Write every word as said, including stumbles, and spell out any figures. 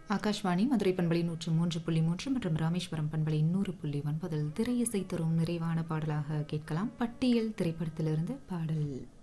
ஆகாஷ்வாணி மதுரை பண்பலை நூற்று மூன்று புள்ளி மூன்று மற்றும் ராமேஸ்வரம் பண்பலை நூறு புள்ளி ஒன்பதில் திரையிசை தரும் நிறைவான பாடலாக கேட்கலாம். பட்டியல் திரைப்படத்திலிருந்து பாடல்.